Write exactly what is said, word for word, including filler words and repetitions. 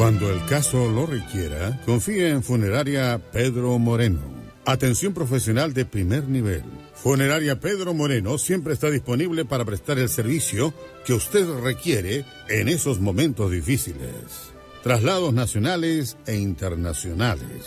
Cuando el caso lo requiera, confíe en Funeraria Pedro Moreno. Atención profesional de primer nivel. Funeraria Pedro Moreno siempre está disponible para prestar el servicio que usted requiere en esos momentos difíciles. Traslados nacionales e internacionales,